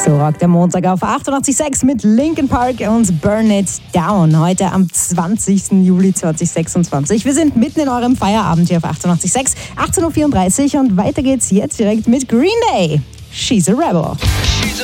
So rockt der Montag auf 88.6 mit Linkin Park und Burn It Down. Heute am 20. Juli 2026. Wir sind mitten in eurem Feierabend hier auf 88.6, 18.34 Uhr und weiter geht's jetzt direkt mit Green Day. She's a Rebel.